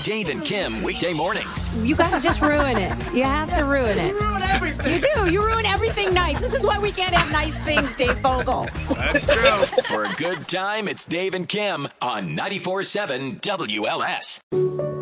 Dave and Kim, weekday mornings. You guys just ruin it. You have to ruin it. You ruin everything. You do. You ruin everything nice. This is why we can't have nice things, Dave Fogel. That's true. For a good time, it's Dave and Kim on 94.7 WLS.